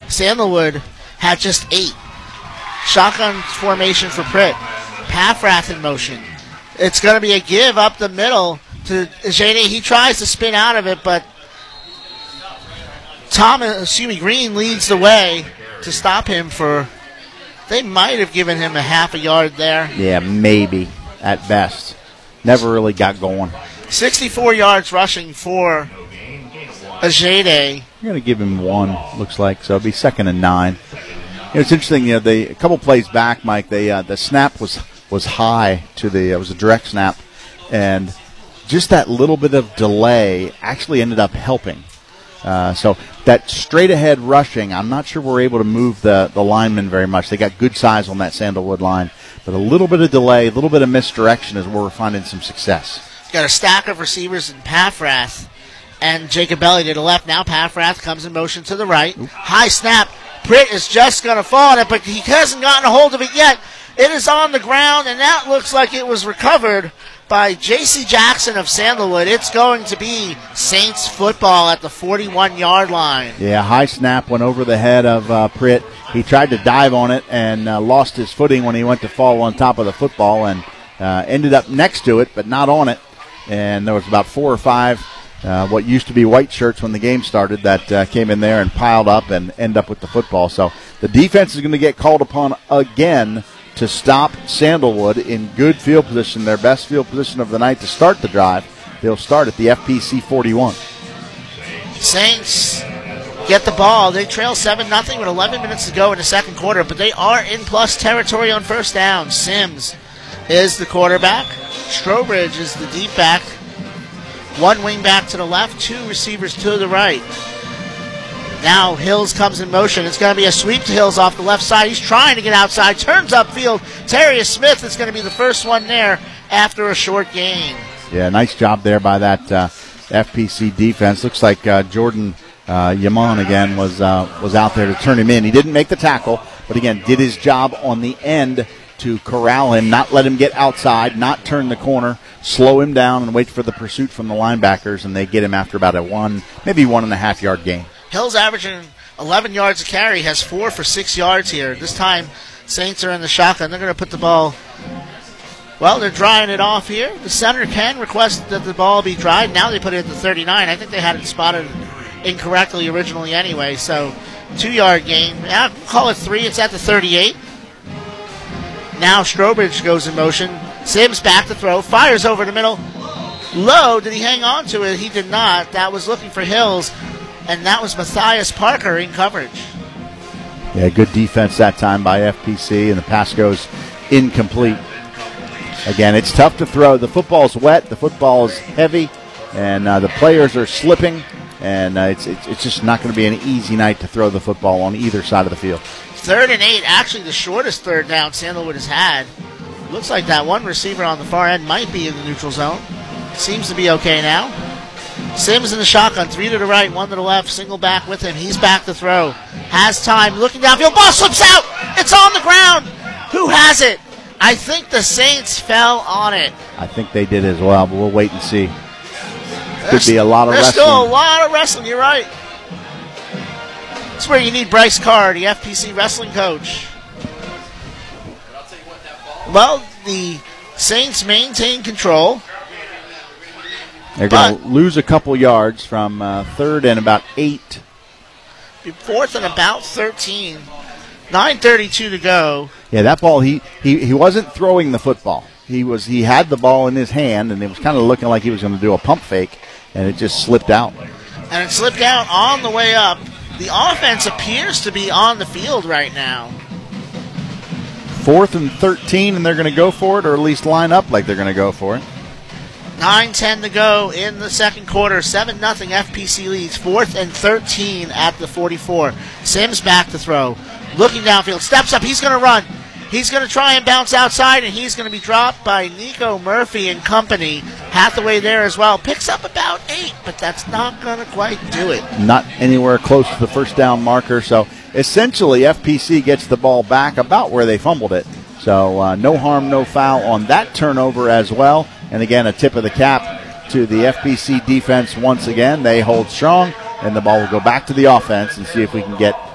Sandalwood had just 8. Shotgun formation for Pritt. Paffrath in motion. It's going to be a give up the middle to Ajede. He tries to spin out of it, but Green leads the way to stop him for. They might have given him a half a yard there. Yeah, maybe at best. Never really got going. 64 yards rushing for Ajede. You're going to give him 1, looks like, so it'll be 2nd and 9. It's interesting, a couple plays back, Mike, the snap was high it was a direct snap, and just that little bit of delay actually ended up helping. So that straight-ahead rushing, I'm not sure we're able to move the linemen very much. They got good size on that Sandalwood line, but a little bit of delay, a little bit of misdirection is where we're finding some success. Got a stack of receivers in Paffrath and Jacob Belly to the left. Now Paffrath comes in motion to the right. Oop. High snap. Pritt is just going to fall on it, but he hasn't gotten a hold of it yet. It is on the ground, and that looks like it was recovered by J.C. Jackson of Sandalwood. It's going to be Saints football at the 41-yard line. Yeah, high snap went over the head of Pritt. He tried to dive on it and lost his footing when he went to fall on top of the football and ended up next to it, but not on it. And there was about 4 or 5 what used to be white shirts when the game started that came in there and piled up and end up with the football. So the defense is going to get called upon again to stop Sandalwood in good field position, their best field position of the night to start the drive. They'll start at the FPC 41. Saints get the ball. They trail 7-0 with 11 minutes to go in the second quarter, but they are in plus territory on first down. Sims is the quarterback. Strobridge is the deep back. 1 wing back to the left, 2 receivers to the right. Now Hills comes in motion. It's going to be a sweep to Hills off the left side. He's trying to get outside, turns upfield. Terrius Smith is going to be the first one there after a short gain. Yeah, nice job there by that FPC defense. Looks like Jordan Yaman again was out there to turn him in. He didn't make the tackle, but again, did his job on the end to corral him, not let him get outside, not turn the corner, slow him down, and wait for the pursuit from the linebackers, and they get him after about a 1.5 yard gain. Hill's averaging 11 yards a carry, has 4 for 6 yards here. This time, Saints are in the shotgun. They're going to put the ball, they're drying it off here. The center can request that the ball be dried. Now they put it at the 39. I think they had it spotted incorrectly originally anyway, so 2-yard gain. Yeah, call it 3. It's at the 38. Now Strobridge goes in motion. Sims back to throw. Fires over the middle. Low. Did he hang on to it? He did not. That was looking for Hills. And that was Matthias Parker in coverage. Yeah, good defense that time by FPC. And the pass goes incomplete. Again, it's tough to throw. The football's wet. The football is heavy. And the players are slipping. And it's just not going to be an easy night to throw the football on either side of the field. 3rd and 8, actually the shortest third down Sandalwood has had. Looks like that one receiver on the far end might be in the neutral zone. Seems to be okay now. Sims in the shotgun, 3 to the right, 1 to the left, single back with him. He's back to throw. Has time, looking downfield, ball slips out! It's on the ground! Who has it? I think the Saints fell on it. I think they did as well, but we'll wait and see. Could be a lot of wrestling. There's still a lot of wrestling, you're right. That's where you need Bryce Carr, the FPC wrestling coach. Well, the Saints maintain control. They're going to lose a couple yards from 3rd and about 8. 4th and about 13. 9:32 to go. Yeah, that ball, he wasn't throwing the football. He had the ball in his hand, and it was kind of looking like he was going to do a pump fake, and it just slipped out. And it slipped out on the way up. The offense appears to be on the field right now. 4th and 13, and they're going to go for it, or at least line up like they're going to go for it. 9:10 to go in the second quarter. 7-0 FPC leads. 4th and 13 at the 44. Sims back to throw. Looking downfield. Steps up. He's going to run. He's going to try and bounce outside, and he's going to be dropped by Nico Murphy and company. Hathaway there as well. Picks up about 8, but that's not going to quite do it. Not anywhere close to the first down marker. So essentially FPC gets the ball back about where they fumbled it. So no harm, no foul on that turnover as well. And again, a tip of the cap to the FPC defense once again. They hold strong, and the ball will go back to the offense and see if we can get